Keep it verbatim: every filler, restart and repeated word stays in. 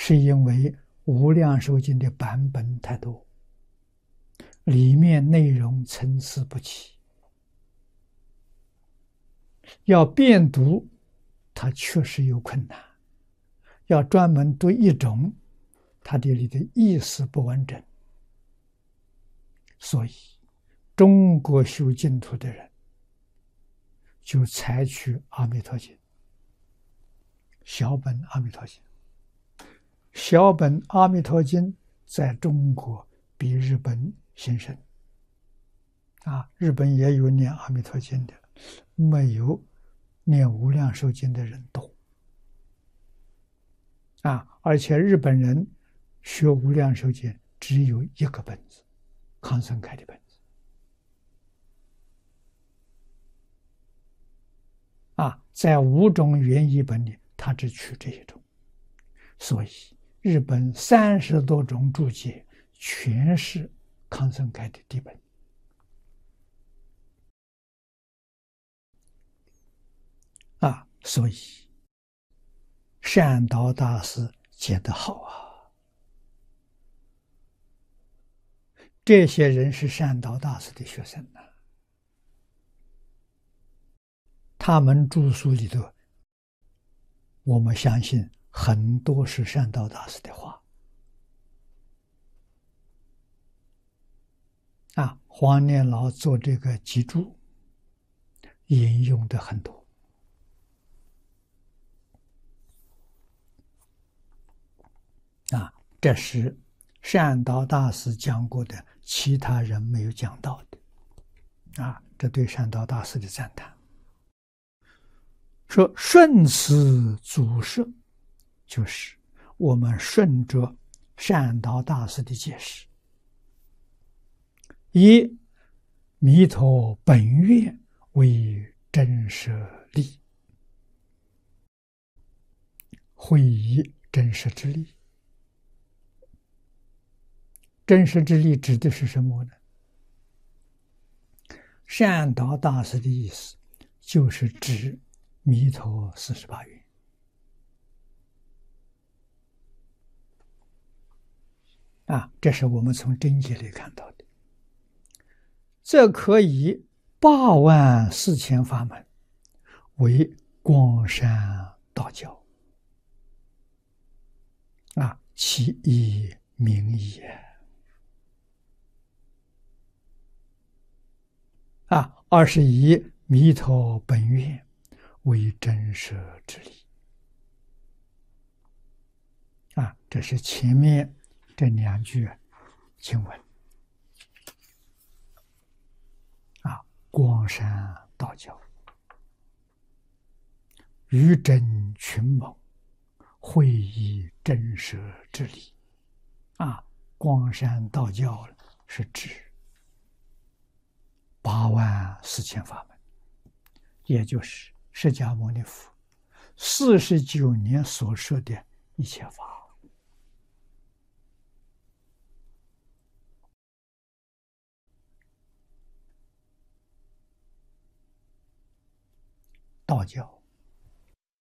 是因为无量寿经的版本太多，里面内容参差不齐，要遍读，它确实有困难。要专门读一种，它这里的意思不完整，所以中国修净土的人就采取《阿弥陀经》小本《阿弥陀经》。小本《阿弥陀经》在中国比日本兴盛啊，日本也有念《阿弥陀经》的，没有念《无量寿经》的人多啊。而且日本人学《无量寿经》只有一个本子，康生开的本子啊，在五种原译本里，他只取这一种，所以日本三十多种注解全是康生开的底本啊，所以善导大师解得好啊。这些人是善导大师的学生啊，他们著书里头，我们相信很多是善导大师的话啊。黄念老做这个集注，引用的很多啊，这是善导大师讲过的，其他人没有讲到的啊，这对善导大师的赞叹。说顺此祖师，就是我们顺着善导大师的解释，以弥陀本愿为真实力，会以真实之力。真实之力指的是什么呢？善导大师的意思就是指弥陀四十八愿啊，这是我们从真解里看到的。这可以八万四千法门为光山道教啊，其义名义啊，二是以弥陀本愿为真实之理啊，这是前面这两句经文啊，光山道教于真群蒙，会以真实之理啊，光山道教是指八万四千法门，也就是释迦牟尼佛四十九年所说的一切法。道教